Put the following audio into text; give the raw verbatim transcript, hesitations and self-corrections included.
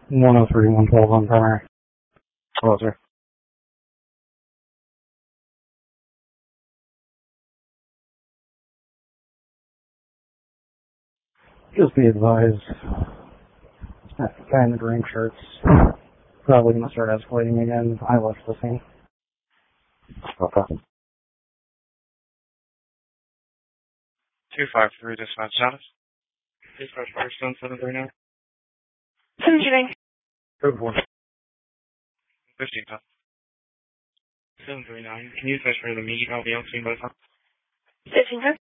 one oh three, one twelve on primary. Hello, sir. Just be advised, that guy in the green shirt's probably going to start escalating again. I left the scene. Okay. two five three, dispatch status. Dispatch Firestone seven three nine. seven three nine. Code four. fifteen top. seven three nine. Can you dispatch for the meet? I'll be on scene by the time. fifteen